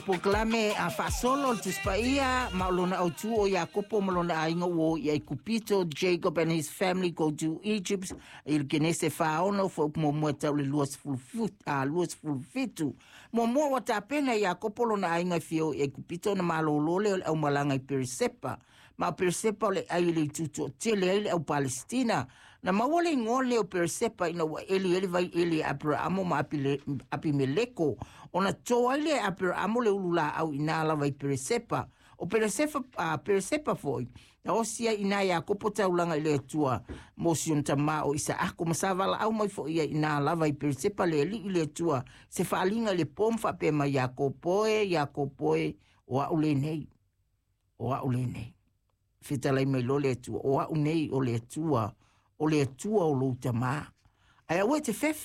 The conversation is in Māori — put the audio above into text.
Proclame a fasolo tispaia malona autu o Jacopo malona ainga wo ia Cupito. Jacob and his family go to Egypt. Il genese faono fo mo mueta le luas fulfitu. Mo mo wata pena Jacopo lona ainga fio e Cupito na malolole au malanga i Persepa. Ma Persepa le ai le tuto tele au Palestina. Na mawale ngole o Persepa ina wa eli vai eli Abrahamo ma Abimeleko. Ona toa ile Abrahamo le ulula au inala vai Persepa. O Persepa foi. Na osia ina Jacopo taulanga ile tua. Motion tama o Isaako masavala au mai fo ia inala vai Persepa le li ile tua. Se falinga le pomfa pe ma Jacopoe wa ulenei. Wa ulenei. Fitalai mai lo le tua. Wa unei o le tua. O le tua o lo tama. Ai awe te fef.